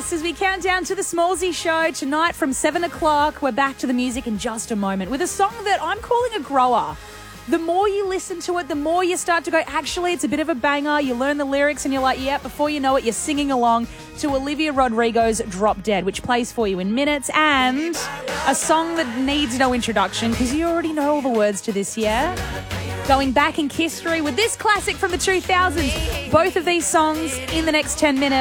Yes, as we count down to the Smallsy Show tonight from 7 o'clock, we're back to the music in just a moment with a song that I'm calling a grower. The more you listen to it, the more you start to go, actually, it's a bit of a banger. You learn the lyrics and you're like, yeah, before you know it, you're singing along to Olivia Rodrigo's Drop Dead, which plays for you in minutes, and a song that needs no introduction because you already know all the words to this, yeah? Going back in history with this classic from the 2000s. Both of these songs in the next 10 minutes.